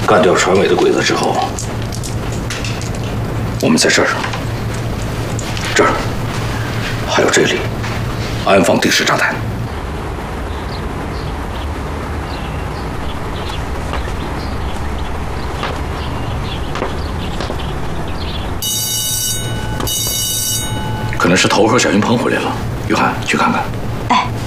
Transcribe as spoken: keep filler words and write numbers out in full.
干掉船尾的鬼子之后，我们在这儿，这儿，还有这里，安放定时炸弹。可能是头和小云鹏回来了，约翰去看看。 哎。